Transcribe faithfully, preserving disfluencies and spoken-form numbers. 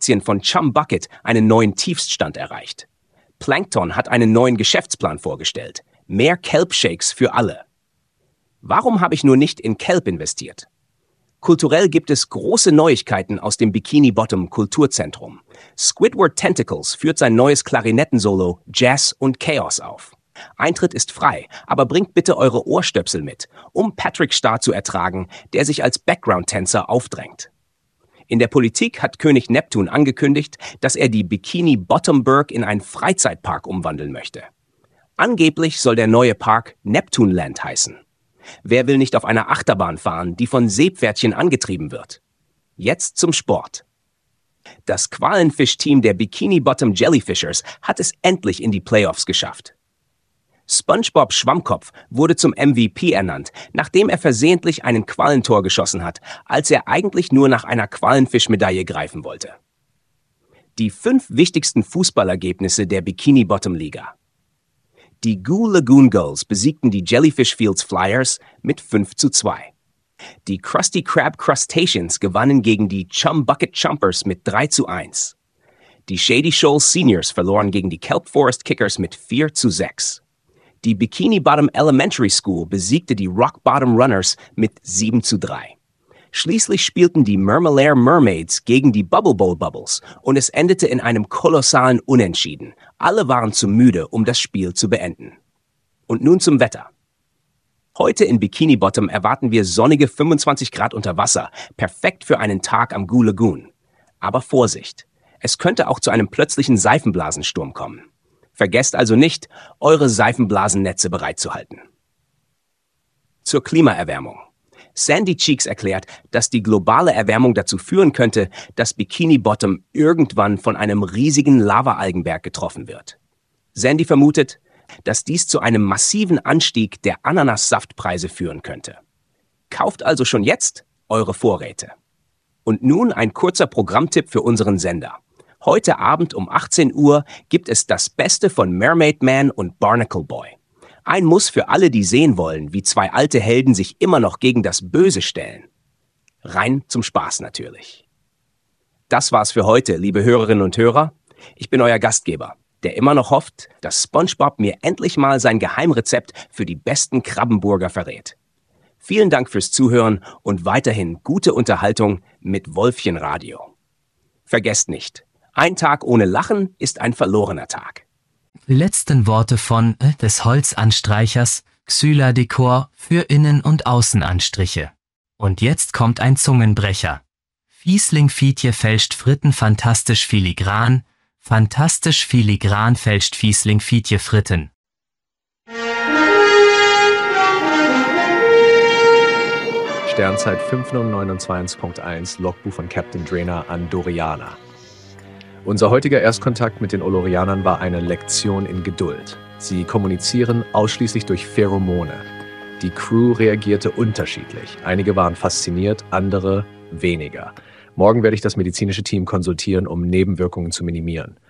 Aktien von Chum Bucket einen neuen Tiefststand erreicht. Plankton hat einen neuen Geschäftsplan vorgestellt. Mehr Kelp-Shakes für alle. Warum habe ich nur nicht in Kelp investiert? Kulturell gibt es große Neuigkeiten aus dem Bikini Bottom Kulturzentrum. Squidward Tentacles führt sein neues Klarinettensolo Jazz und Chaos auf. Eintritt ist frei, aber bringt bitte eure Ohrstöpsel mit, um Patrick Star zu ertragen, der sich als Background-Tänzer aufdrängt. In der Politik hat König Neptun angekündigt, dass er die Bikini Bottomburg in einen Freizeitpark umwandeln möchte. Angeblich soll der neue Park Neptunland heißen. Wer will nicht auf einer Achterbahn fahren, die von Seepferdchen angetrieben wird? Jetzt zum Sport. Das Qualenfisch-Team der Bikini Bottom Jellyfishers hat es endlich in die Playoffs geschafft. SpongeBob Schwammkopf wurde zum M V P ernannt, nachdem er versehentlich einen Qualentor geschossen hat, als er eigentlich nur nach einer Qualenfischmedaille greifen wollte. Die fünf wichtigsten Fußballergebnisse der Bikini Bottom Liga. Die Goo Lagoon Gulls besiegten die Jellyfish Fields Flyers mit fünf zu zwei. Die Krusty Krab Crustaceans gewannen gegen die Chum Bucket Chumpers mit drei zu eins. Die Shady Shoals Seniors verloren gegen die Kelp Forest Kickers mit vier zu sechs. Die Bikini Bottom Elementary School besiegte die Rock Bottom Runners mit sieben zu drei. Schließlich spielten die Mermalair Mermaids gegen die Bubble Bowl Bubbles und es endete in einem kolossalen Unentschieden. Alle waren zu müde, um das Spiel zu beenden. Und nun zum Wetter. Heute in Bikini Bottom erwarten wir sonnige fünfundzwanzig Grad unter Wasser, perfekt für einen Tag am Goo Lagoon. Aber Vorsicht, es könnte auch zu einem plötzlichen Seifenblasensturm kommen. Vergesst also nicht, eure Seifenblasennetze bereitzuhalten. Zur Klimaerwärmung. Sandy Cheeks erklärt, dass die globale Erwärmung dazu führen könnte, dass Bikini Bottom irgendwann von einem riesigen Lava-Algenberg getroffen wird. Sandy vermutet, dass dies zu einem massiven Anstieg der Ananassaftpreise führen könnte. Kauft also schon jetzt eure Vorräte. Und nun ein kurzer Programmtipp für unseren Sender. Heute Abend um achtzehn Uhr gibt es das Beste von Mermaid Man und Barnacle Boy. Ein Muss für alle, die sehen wollen, wie zwei alte Helden sich immer noch gegen das Böse stellen. Rein zum Spaß natürlich. Das war's für heute, liebe Hörerinnen und Hörer. Ich bin euer Gastgeber, der immer noch hofft, dass SpongeBob mir endlich mal sein Geheimrezept für die besten Krabbenburger verrät. Vielen Dank fürs Zuhören und weiterhin gute Unterhaltung mit Wolfchen Radio. Vergesst nicht, ein Tag ohne Lachen ist ein verlorener Tag. Die letzten Worte von äh, des Holzanstreichers Xyla Dekor für Innen- und Außenanstriche. Und jetzt kommt ein Zungenbrecher. Fiesling Fietje fälscht Fritten fantastisch filigran, fantastisch filigran fälscht Fiesling Fietje Fritten. Sternzeit fünf null neunundzwanzig Punkt eins, Logbuch von Captain Drainer an Doriana. Unser heutiger Erstkontakt mit den Olorianern war eine Lektion in Geduld. Sie kommunizieren ausschließlich durch Pheromone. Die Crew reagierte unterschiedlich. Einige waren fasziniert, andere weniger. Morgen werde ich das medizinische Team konsultieren, um Nebenwirkungen zu minimieren.